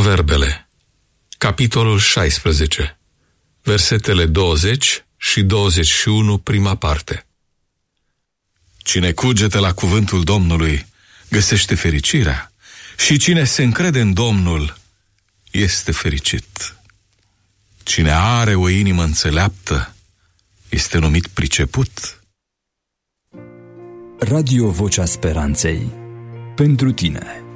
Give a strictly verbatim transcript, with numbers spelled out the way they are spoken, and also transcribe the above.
Proverbele, capitolul șaisprezece, versetele douăzeci și douăzeci și unu, prima parte. Cine cugete la cuvântul Domnului găsește fericirea și cine se încrede în Domnul este fericit. Cine are o inimă înțeleaptă este numit priceput. Radio Vocea Speranței. Pentru tine.